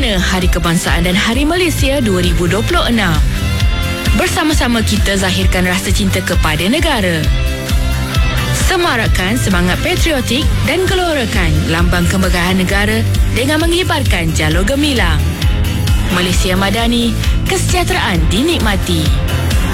sempurna Hari Kebangsaan dan Hari Malaysia 2026. Bersama-sama kita zahirkan rasa cinta kepada negara. Semarakkan semangat patriotik dan gelorakan lambang kemegahan negara dengan mengibarkan jalur gemilang. Malaysia Madani, kesejahteraan dinikmati.